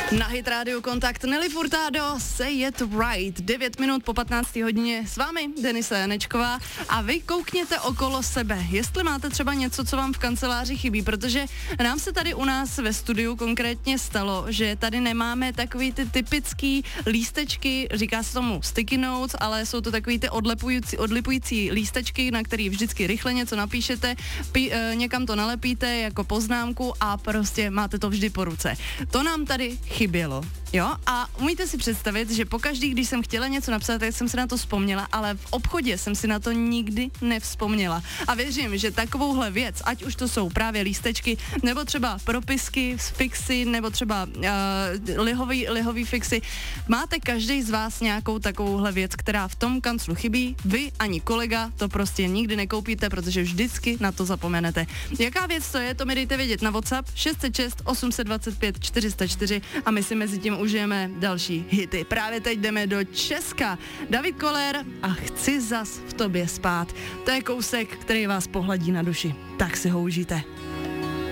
Na Hit Radio Kontakt Nelly Furtado, Say It Right. 9 minut po 15. hodině s vámi Denisa Janečková a vy koukněte okolo sebe, jestli máte třeba něco, co vám v kanceláři chybí, protože nám se tady u nás ve studiu konkrétně stalo, že tady nemáme takový ty typický lístečky, říká se tomu sticky notes, ale jsou to takový ty odlipující lístečky, na který vždycky rychle něco napíšete, někam to nalepíte jako poznámku a prostě máte to vždy po ruce. To nám tady chybělo, jo? A umíte si představit, že pokaždý, když jsem chtěla něco napsat, tak jsem si na to vzpomněla, ale v obchodě jsem si na to nikdy nevzpomněla. A věřím, že takovouhle věc, ať už to jsou právě lístečky, nebo třeba propisky, fixy, nebo třeba lihový fixy, máte každý z vás nějakou takovouhle věc, která v tom kanclu chybí, vy ani kolega to prostě nikdy nekoupíte, protože vždycky na to zapomenete. Jaká věc to je, to mi dejte vědět na WhatsApp 606 825 404 a my si mezi tím užijeme další hity. Právě teď jdeme do Česka. David Koller a Chci zas v tobě spát. To je kousek, který vás pohladí na duši. Tak si ho užijte.